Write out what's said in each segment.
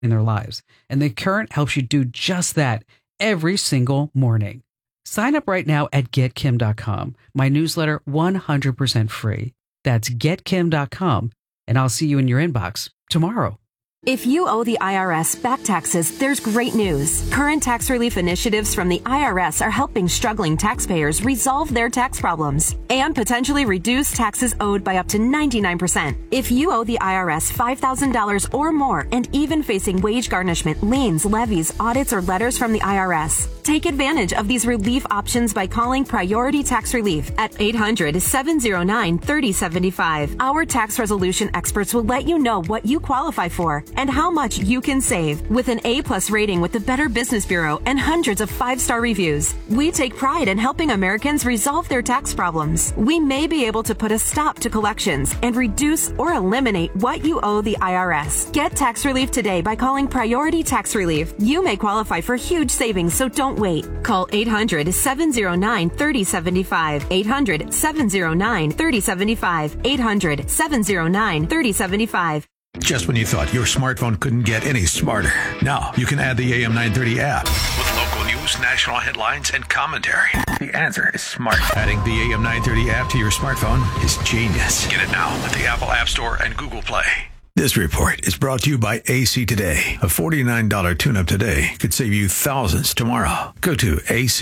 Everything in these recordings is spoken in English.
in their lives. And the Current helps you do just that every single morning. Sign up right now at getkim.com. My newsletter 100% free. That's getkim.com. And I'll see you in your inbox tomorrow. If you owe the IRS back taxes, there's great news. Current tax relief initiatives from the IRS are helping struggling taxpayers resolve their tax problems and potentially reduce taxes owed by up to 99%. If you owe the IRS $5,000 or more and even facing wage garnishment, liens, levies, audits, or letters from the IRS, take advantage of these relief options by calling Priority Tax Relief at 800-709-3075. Our tax resolution experts will let you know what you qualify for and how much you can save. With an A+ rating with the Better Business Bureau and hundreds of 5-star reviews, we take pride in helping Americans resolve their tax problems. We may be able to put a stop to collections and reduce or eliminate what you owe the IRS. Get tax relief today by calling Priority Tax Relief. You may qualify for huge savings, so don't wait. Call 800-709-3075. 800-709-3075. 800-709-3075. Just when you thought your smartphone couldn't get any smarter, now you can add the AM 930 app with local news, national headlines, and commentary. The answer is smart. Adding the AM 930 app to your smartphone is genius. Get it now at the Apple App Store and Google Play. This report is brought to you by AC Today. A $49 tune-up today could save you thousands tomorrow. Go to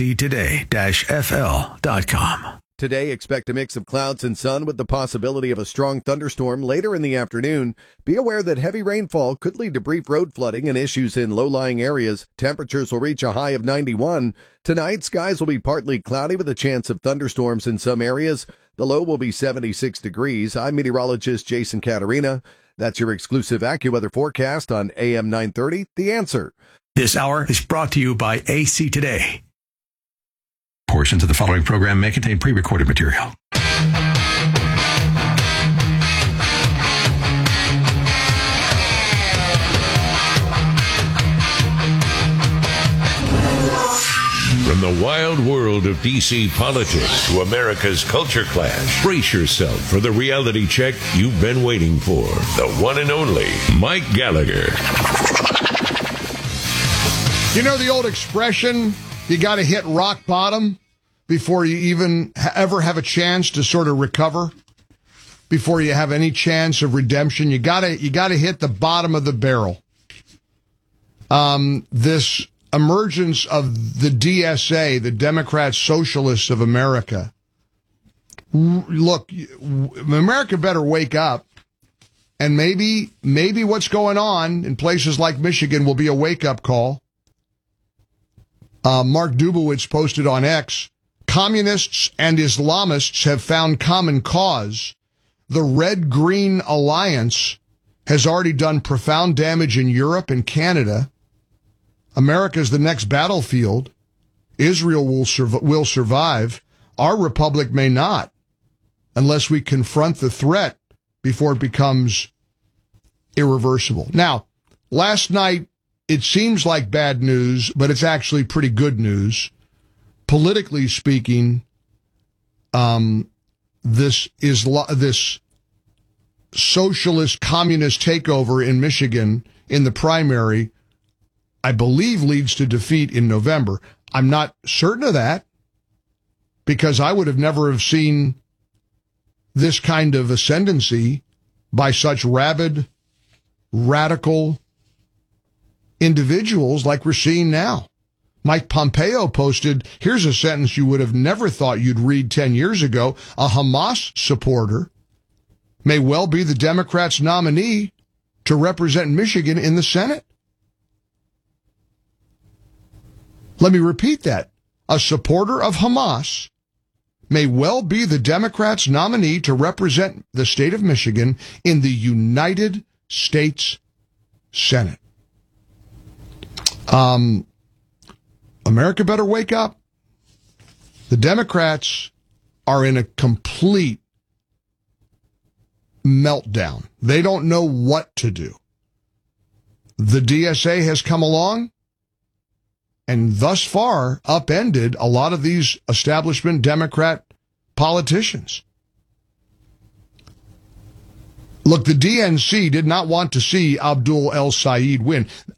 actoday-fl.com. Today, expect a mix of clouds and sun with the possibility of a strong thunderstorm later in the afternoon. Be aware that heavy rainfall could lead to brief road flooding and issues in low-lying areas. Temperatures will reach a high of 91. Tonight, skies will be partly cloudy with a chance of thunderstorms in some areas. The low will be 76 degrees. I'm meteorologist Jason Caterina. That's your exclusive AccuWeather forecast on AM 930, The Answer. This hour is brought to you by AC Today. Portions of the following program may contain pre-recorded material. From the wild world of D.C. politics to America's culture clash, brace yourself for the reality check you've been waiting for. The one and only Mike Gallagher. You know the old expression, you got to hit rock bottom before you even ever have a chance to sort of recover, before you have any chance of redemption. You got to hit the bottom of the barrel. This emergence of the DSA, the Democrat Socialists of America. Look, America better wake up, and maybe what's going on in places like Michigan will be a wake-up call. Mark Dubowitz posted on X, communists and Islamists have found common cause. The Red-Green Alliance has already done profound damage in Europe and Canada. America is the next battlefield. Israel will survive. Our republic may not, unless we confront the threat before it becomes irreversible. Now, last night, it seems like bad news, but it's actually pretty good news. Politically speaking, this socialist communist takeover in Michigan in the primary, I believe, leads to defeat in November. I'm not certain of that, because I would have never have seen this kind of ascendancy by such rabid, radical individuals like we're seeing now. Mike Pompeo posted, here's a sentence you would have never thought you'd read 10 years ago. A Hamas supporter may well be the Democrats' nominee to represent Michigan in the Senate. Let me repeat that. A supporter of Hamas may well be the Democrats' nominee to represent the state of Michigan in the United States Senate. America better wake up. The Democrats are in a complete meltdown. They don't know what to do. The DSA has come along and thus far upended a lot of these establishment Democrat politicians. Look, the DNC did not want to see Abdul El Sayed win.